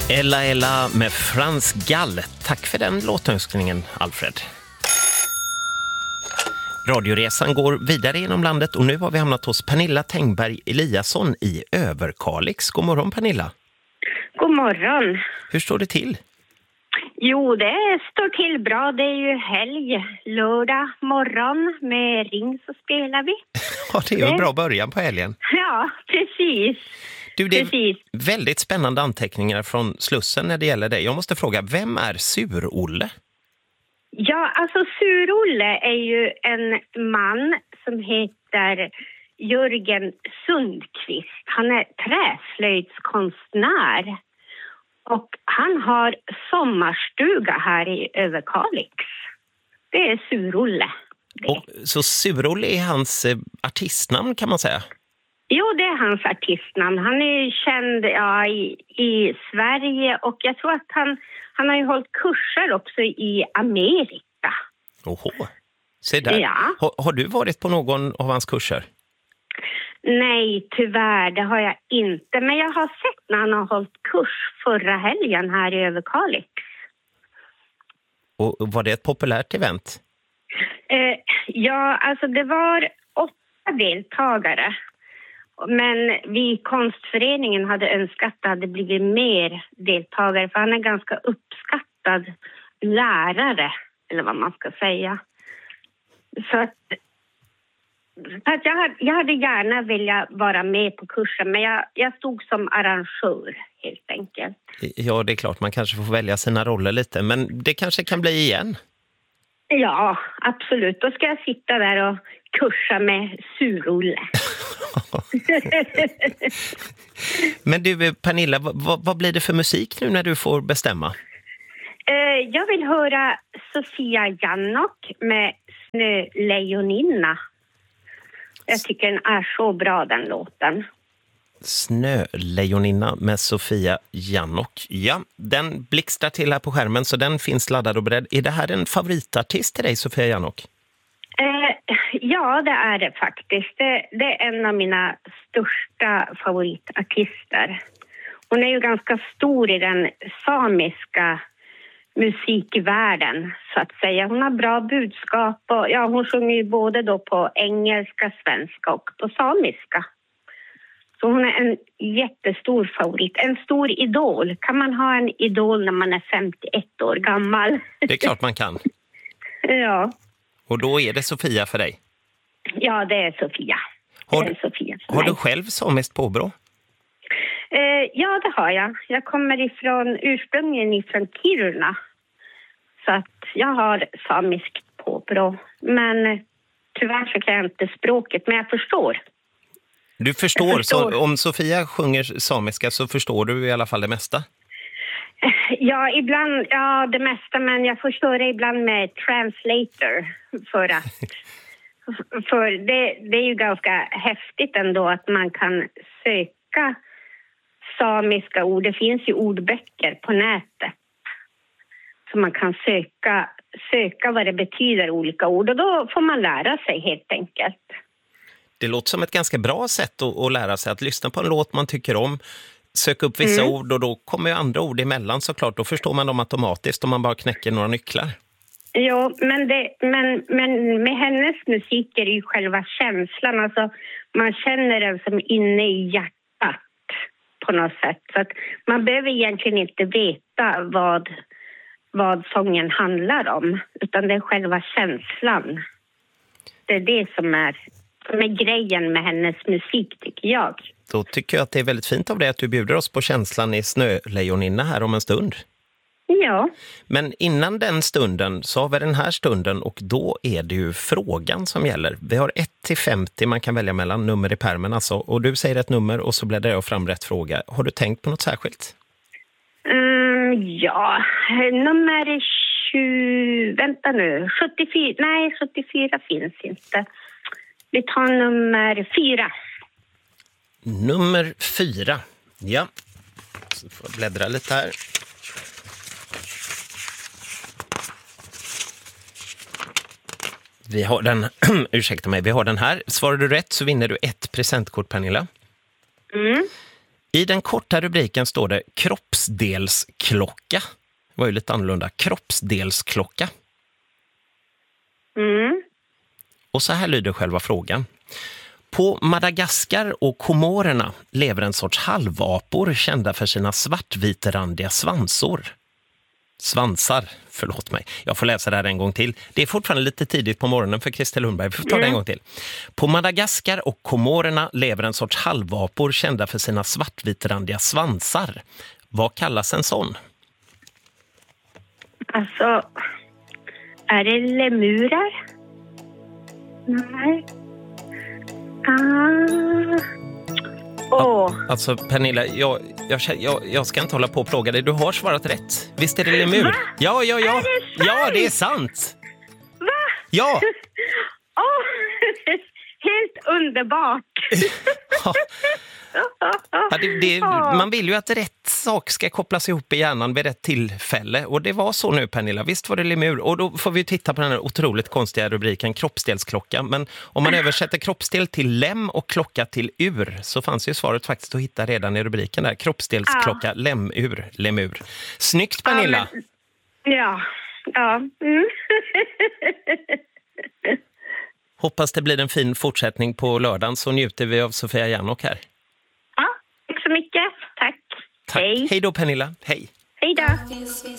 Ella Ella med Frans Gall. Tack för den låtönskningen, Alfred. Radioresan går vidare genom landet och nu har vi hamnat hos Pernilla Tengberg Eliasson i Överkalix. God morgon, Pernilla. God morgon. Hur står det till? Jo, det står till bra. Det är ju helg, lördag morgon. Med Ring så spelar vi. Ja, det är ju en bra början på helgen. Ja, precis. Du, det är väldigt spännande anteckningar från Slussen när det gäller dig. Jag måste fråga, vem är Sur-Olle? Ja, alltså Sur-Olle är ju en man som heter Jörgen Sundqvist. Han är träslöjdskonstnär. Och han har sommarstuga här i Överkalix. Det är Sur-Olle. Så Sur-Olle är hans artistnamn, kan man säga? Jo, det är hans artistnamn. Han är känd i Sverige och jag tror att han har ju hållit kurser också i Amerika. Oho, se där. Ja. Har du varit på någon av hans kurser? Nej, tyvärr, det har jag inte. Men jag har sett när han har hållit kurs förra helgen här i Överkalix. Och var det ett populärt event? Ja, alltså det var 8 deltagare. Men vi i konstföreningen hade önskat att det hade blivit mer deltagare. För han är ganska uppskattad lärare, eller vad man ska säga. Så att jag hade gärna velat vara med på kursen. Men jag stod som arrangör, helt enkelt. Ja, det är klart. Man kanske får välja sina roller lite. Men det kanske kan bli igen. Ja, absolut. Då ska jag sitta där och kursa med Sur-Olle. Men du, Pernilla, vad blir det för musik nu när du får bestämma? Jag vill höra Sofia Jannok med Snölejoninna. Jag tycker den är så bra, den låten. Snölejoninna med Sofia Jannok. Ja, den blixtrar till här på skärmen så den finns laddad och beredd. Är det här en favoritartist till dig, Sofia Jannok? Ja, det är det faktiskt. Det är en av mina största favoritartister. Hon är ju ganska stor i den samiska musikvärlden, så att säga. Hon har bra budskap och hon sjunger ju både då på engelska, svenska och på samiska. Så hon är en jättestor favorit. En stor idol. Kan man ha en idol när man är 51 år gammal? Det är klart man kan. Ja. Och då är det Sofia för dig? Ja, det är Sofia. Har du själv samiskt påbrå? Ja, det har jag. Jag kommer ursprungligen ifrån Kiruna. Så att jag har samiskt påbrå. Men tyvärr så kan jag inte språket, men jag förstår. Du förstår. Så om Sofia sjunger samiska så förstår du i alla fall det mesta? Ja, ibland, det mesta, men jag förstår det ibland med translator för det är ju ganska häftigt ändå att man kan söka samiska ord. Det finns ju ordböcker på nätet. Så man kan söka vad det betyder, olika ord, och då får man lära sig helt enkelt. Det låter som ett ganska bra sätt att lära sig att lyssna på en låt man tycker om. Söka upp vissa ord och då kommer ju andra ord emellan såklart. Då förstår man dem automatiskt om man bara knäcker några nycklar. Ja, men med hennes musik är det ju själva känslan. Alltså, man känner den som inne i hjärtat på något sätt. Så att man behöver egentligen inte veta vad sången handlar om. Utan det är själva känslan. Det är det som är grejen med hennes musik, tycker jag. Då tycker jag att det är väldigt fint av dig att du bjuder oss på känslan i Snölejoninna här om en stund. Ja. Men innan den stunden så har vi den här stunden och då är det ju frågan som gäller. Vi har 1-50 man kan välja mellan, nummer i pärmen alltså. Och du säger ett nummer och så bläddrar jag fram rätt fråga. Har du tänkt på något särskilt? Ja, nummer 20... Vänta nu. 74 finns inte. Vi tar nummer 4. Nummer 4. Ja. Så får jag bläddra lite här. Vi har den, ursäkta mig, vi har den här. Svarar du rätt så vinner du ett presentkort, Pernilla. I den korta rubriken står det kroppsdelsklocka. Det var ju lite annorlunda. Kroppsdelsklocka. Och så här lyder själva frågan. På Madagaskar och Komorerna lever en sorts halvapor kända för sina svartvitrandiga svansar. Förlåt mig, jag får läsa det här en gång till. Det är fortfarande lite tidigt på morgonen för Christer Lundberg. Vi får ta det en gång till. På Madagaskar och Komorerna lever en sorts halvapor kända för sina svartvitrandiga svansar. Vad kallas en sån? Alltså, är det lemurer? Nej. Alltså Pernilla, jag ska inte hålla på och plåga dig. Du har svarat rätt. Visst är det lemur? Va? Ja. Är det sant? Ja, det är sant. Va? Ja. Helt underbart. Man vill ju att rätt sak ska kopplas ihop i hjärnan vid rätt tillfälle. Och det var så nu, Pernilla. Visst var det lemur. Och då får vi titta på den här otroligt konstiga rubriken kroppsdelsklocka. Men om man översätter kroppsdel till lem och klocka till ur, så fanns ju svaret faktiskt att hitta redan i rubriken där. Kroppsdelsklocka, lemur. Snyggt, Pernilla. Ja. Hoppas det blir en fin fortsättning på lördagen, så njuter vi av Sofia Jannok här. Ja, tack så mycket. Tack. Hej då, Pernilla. Hej. Hej då.